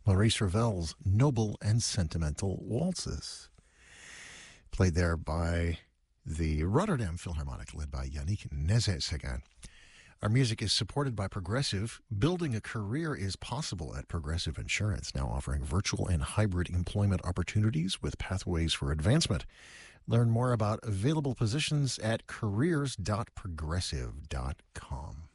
Maurice Ravel's Noble and Sentimental Waltzes, played there by the Rotterdam Philharmonic, led by Yannick Nézet-Séguin. Our music is supported by Progressive. Building a career is possible at Progressive Insurance, now offering virtual and hybrid employment opportunities with pathways for advancement. Learn more about available positions at careers.progressive.com.